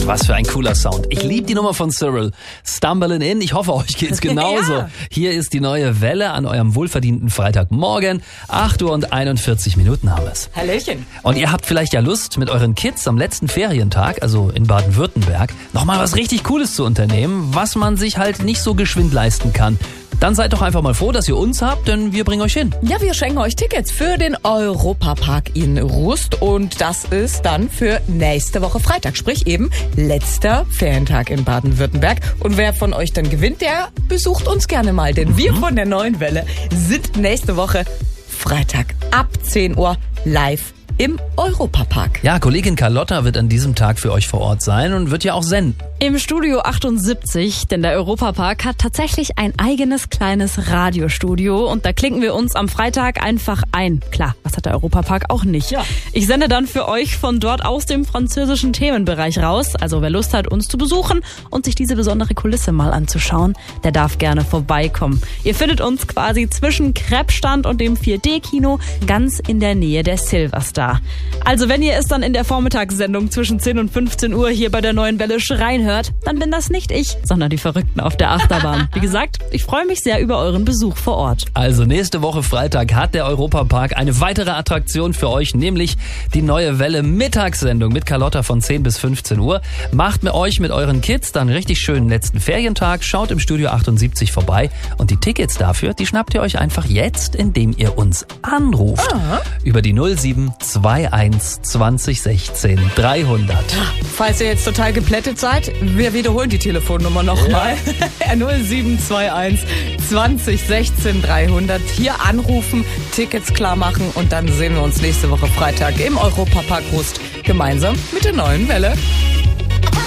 Gott, was für ein cooler Sound. Ich liebe die Nummer von Cyril. Stumbling In. Ich hoffe, euch geht's genauso. Ja. Hier ist die neue Welle an eurem wohlverdienten Freitagmorgen. 8:41 haben es. Hallöchen. Und ihr habt vielleicht ja Lust, mit euren Kids am letzten Ferientag, also in Baden-Württemberg, nochmal was richtig Cooles zu unternehmen, was man sich halt nicht so geschwind leisten kann. Dann seid doch einfach mal froh, dass ihr uns habt, denn wir bringen euch hin. Ja, wir schenken euch Tickets für den Europapark in Rust und das ist dann für nächste Woche Freitag, sprich eben letzter Ferientag in Baden-Württemberg. Und wer von euch dann gewinnt, der besucht uns gerne mal, denn wir von der Neuen Welle sind nächste Woche Freitag ab 10 Uhr live im Europapark. Ja, Kollegin Carlotta wird an diesem Tag für euch vor Ort sein und wird ja auch senden. Im Studio 78, denn der Europapark hat tatsächlich ein eigenes kleines Radiostudio und da klinken wir uns am Freitag einfach ein. Klar, das hat der Europapark auch nicht. Ja. Ich sende dann für euch von dort aus dem französischen Themenbereich raus. Also wer Lust hat, uns zu besuchen und sich diese besondere Kulisse mal anzuschauen, der darf gerne vorbeikommen. Ihr findet uns quasi zwischen Krebsstand und dem 4D-Kino ganz in der Nähe der Silverstar. Also wenn ihr es dann in der Vormittagssendung zwischen 10 und 15 Uhr hier bei der Neuen Welle schreien hört, dann bin das nicht ich, sondern die Verrückten auf der Achterbahn. Wie gesagt, ich freue mich sehr über euren Besuch vor Ort. Also nächste Woche Freitag hat der Europapark eine weitere Attraktion für euch, nämlich die Neue Welle Mittagssendung mit Carlotta von 10 bis 15 Uhr. Macht mit euch mit euren Kids dann richtig schönen letzten Ferientag, schaut im Studio 78 vorbei und die Tickets dafür, die schnappt ihr euch einfach jetzt, indem ihr uns anruft. Über die 0721 20 16 300. Falls ihr jetzt total geplättet seid, wir wiederholen die Telefonnummer nochmal. 0721 20 16 300. Hier anrufen, Tickets klar machen und dann sehen wir uns nächste Woche Freitag im Europapark Rust gemeinsam mit der Neuen Welle.